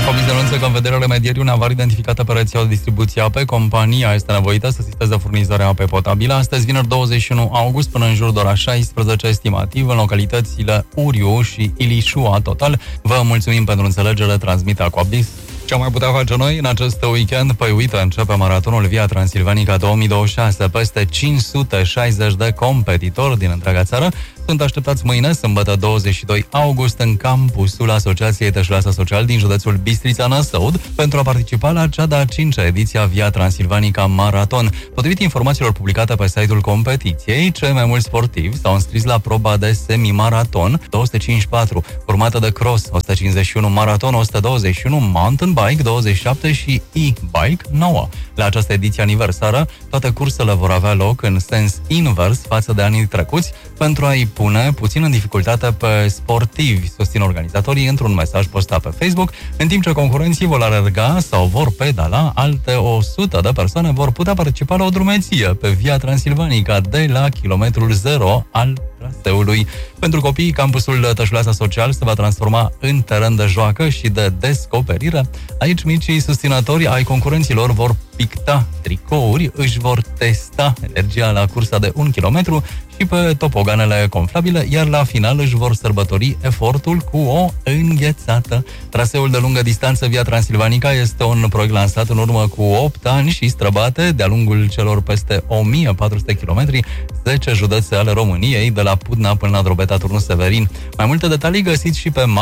Comis denunță că în vederea remedierii unei avarii identificate pe rețeaua de distribuție apei, compania este nevoită să asisteze furnizarea apei potabile astăzi, vineri 21 august, până în jur de ora 16, estimativ, în localitățile Uriu și Ilișua. Total, vă mulțumim pentru înțelegere, transmite Aquabis. Ce am mai putea face noi în acest weekend? Păi uite, începe maratonul Via Transilvanica 2026. Peste 560 de competitori din întreaga țară sunt așteptați mâine, sâmbătă 22 august, în campusul Asociației Tășulasa Social din județul Bistrița Năsăud pentru a participa la cea de-a 5-a ediție a Via Transilvanica Maraton. Potrivit informațiilor publicate pe site-ul competiției, cei mai mulți sportivi s-au înscris la proba de semi-maraton 254, urmată de cross 151, maraton 121, mountain bike 27 și e-bike 9. La această ediție aniversară, toate cursele vor avea loc în sens invers față de anii trecuți, pentru a-i pune puțin în dificultate pe sportivi, susțin organizatorii într-un mesaj postat pe Facebook, în timp ce concurenții vor alerga sau vor pedala, alte 100 de persoane vor putea participa la o drumeție pe Via Transilvanica de la kilometrul 0 al traseului. Pentru copii, campusul Tășulasa Social se va transforma în teren de joacă și de descoperire. Aici micii susținători ai concurenților vor picta tricouri, își vor testa energia la cursa de 1 kilometru și pe topoganele conflabile, iar la final își vor sărbători efortul cu o înghețată. Traseul de lungă distanță Via Transilvanica este un proiect lansat în urmă cu 8 ani și străbate de-a lungul celor peste 1400 km, 10 județe ale României, de la Pudna până la Drobeta, Turnul Severin. Mai multe detalii găsiți și pe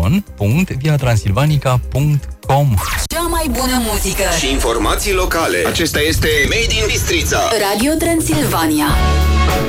maraton.viatransilvanica.com. Cea mai bună muzică și informații locale. Acesta este Made in Bistrița. Radio Transilvania.